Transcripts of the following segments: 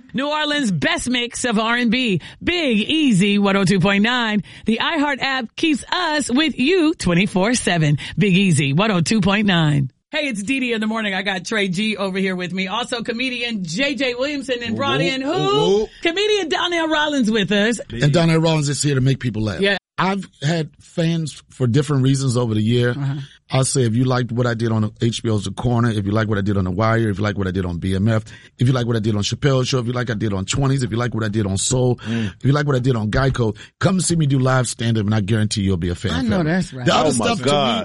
New Orleans' best mix of R&B. Big Easy 102.9. The iHeart app keeps us with you 24/7. Big Easy 102.9. Hey, it's Dee in the morning. I got Trey G over here with me. Also comedian JJ Williamson, and brought in who? Comedian Donnell Rollins with us. And Donnell Rollins is here to make people laugh. Yeah. I've had fans for different reasons over the year. I'll say if you liked what I did on HBO's The Corner, if you like what I did on The Wire, if you like what I did on BMF, if you like what I did on Chappelle's Show, if you like what I did on 20s, if you like what I did on Soul, if you like what I did on Geico, come see me do live stand-up and I guarantee you'll be a fan. I know that's right. The other stuff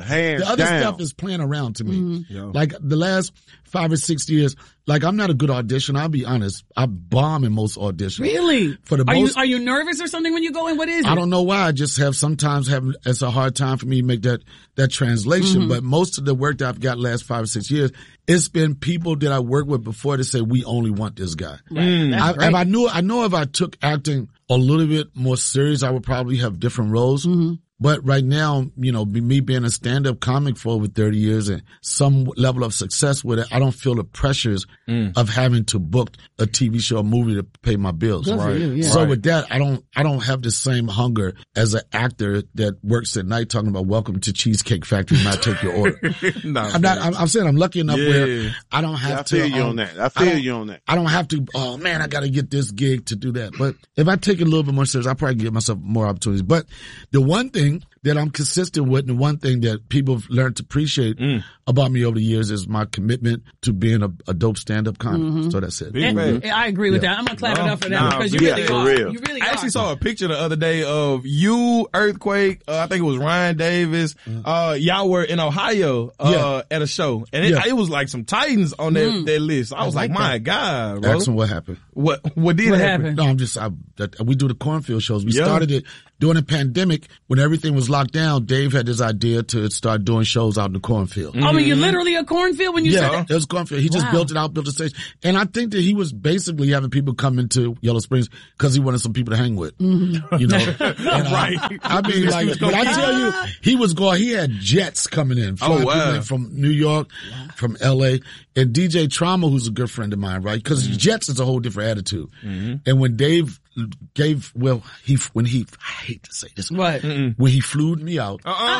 is playing around to me. Like the last 5 or 6 years, like I'm not a good audition. I'll be honest. I bomb in most auditions. Really? Are you nervous or something when you go in? What is it? I don't know why. I just it's a hard time for me to make that translation. But most of the work that I've got last 5 or 6 years, it's been people that I worked with before that say, we only want this guy. I know if I took acting a little bit more serious, I would probably have different roles. But right now, you know, me being a stand-up comic for over 30 years and some level of success with it, I don't feel the pressures of having to book a TV show or movie to pay my bills. So with that, I don't have the same hunger as an actor that works at night talking about welcome to Cheesecake Factory and I take your order. I'm saying I'm lucky enough where I don't have to. I feel you on that. I don't have to, oh man, I gotta get this gig to do that. But if I take it a little bit more serious, I'll probably give myself more opportunities. But the one thing that I'm consistent with, and one thing that people have learned to appreciate about me over the years is my commitment to being a dope stand-up comic. So that's it. I agree with that. I'm gonna clap it up for that because you really are. You really I actually saw a picture the other day of you, Earthquake. I think it was Ryan Davis. Y'all were in Ohio at a show, and it was like some Titans on their list. I was like, my God, bro. Ask them what happened. What did happen? No, we do the cornfield shows. We started it during the pandemic when everything was locked down. Dave had this idea to start doing shows out in the cornfield. I mean, you're literally a cornfield when you said that? It was cornfield. He just built it out, built a stage. And I think that he was basically having people come into Yellow Springs because he wanted some people to hang with. You know? And, right. I mean, like, but I tell you, he had jets coming in. People in from New York, from LA. And DJ Trauma, who's a good friend of mine, right? Because jets is a whole different attitude. And when Dave I hate to say this. What? When he flew me out.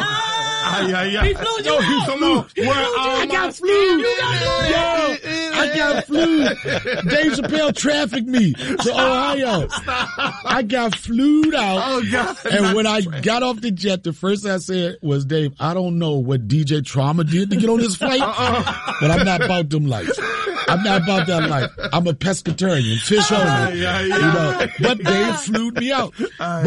He flew you out. Come on. I got flued. I got flued. Dave Chappelle trafficked me to Ohio. I got flued out. Oh, God. And when I got off the jet, the first thing I said was, Dave, I don't know what DJ Trauma did to get on this flight, but I'm not about them lights. I'm not about that life. I'm a pescatarian, fish only. You know, but Dave flew me out.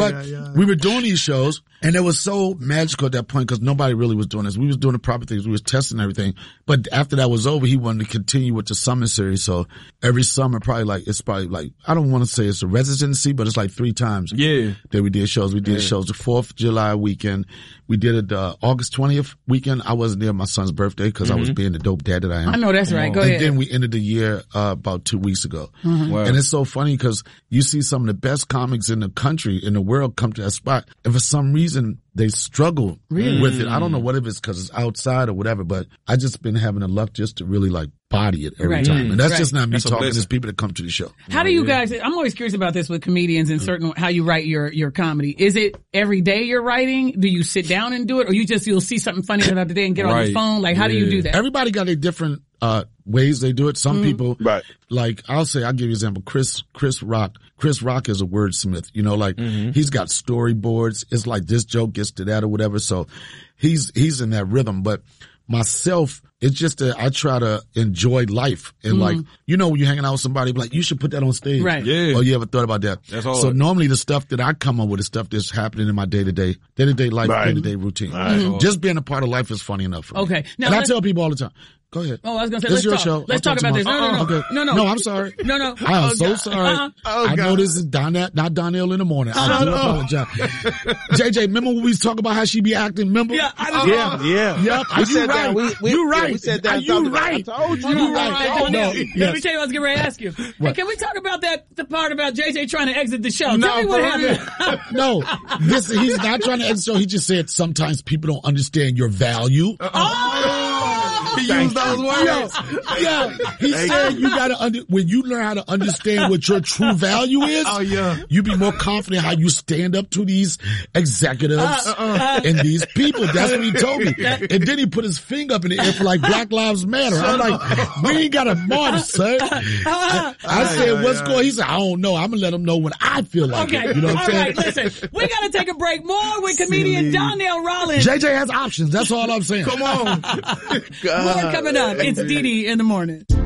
We were doing these shows, and it was so magical at that point because nobody really was doing this. We was doing the proper things. We was testing everything. But after that was over, he wanted to continue with the summer series. So every summer, it's probably like, I don't want to say it's a residency, but it's like 3 times that we did shows. We did shows the 4th of July weekend. We did it August 20th weekend. I wasn't there my son's birthday because I was being the dope dad that I am. I know that's right. Go ahead. And then we ended the year about 2 weeks ago. And it's so funny because you see some of the best comics in the country, in the world, come to that spot. And for some reason, they struggle with it. I don't know what if it's because it's outside or whatever, but I just been having the luck just to really like body it every time. And that's just not me talking. It's people that come to the show. How do you guys, I'm always curious about this with comedians and certain, how you write your comedy. Is it every day you're writing? Do you sit down and do it? Or you'll see something funny about the day and get on your phone? Like, how do you do that? Everybody got a different, ways they do it. Some people, like, I'll give you an example. Chris Rock. Chris Rock is a wordsmith, you know, like, he's got storyboards. It's like this joke gets to that or whatever. So he's in that rhythm. But myself, it's just that I try to enjoy life. And like, you know, when you're hanging out with somebody, like, you should put that on stage. Right. Yeah. Oh, you ever thought about that? That's all. So normally the stuff that I come up with is stuff that's happening in my day-to-day life, day-to-day routine. Just being a part of life is funny enough for me. Okay. Now, and I tell people all the time, go ahead. Oh, I was going to say, this is your show. Let's talk about this. No. Okay. No, I'm sorry. No. I am so sorry. I know this is not Donnell in the morning. I do apologize. JJ, remember when we was talking about how she be acting? Remember? Yeah. Yep. We said right? that. You right. We said that. You right. I told you. You right. Let me tell you what I was getting ready to ask you. Hey, can we talk about the part about JJ trying to exit the show? Tell me what happened. No. He's not trying to exit the show. He just said sometimes people don't understand your value. use those words. He said you gotta when you learn how to understand what your true value is, you be more confident how you stand up to these executives and these people. That's what he told me. And then he put his finger up in the air for like Black Lives Matter. I'm like, we ain't got a march, sir. I said, what's going on? He said, I don't know. I'm gonna let him know when I feel like it. You know what I'm saying? All right, listen, we gotta take a break. More with comedian Donnell Rawlings. JJ has options. That's all I'm saying. Come on. More coming up. It's Dee Dee in the morning.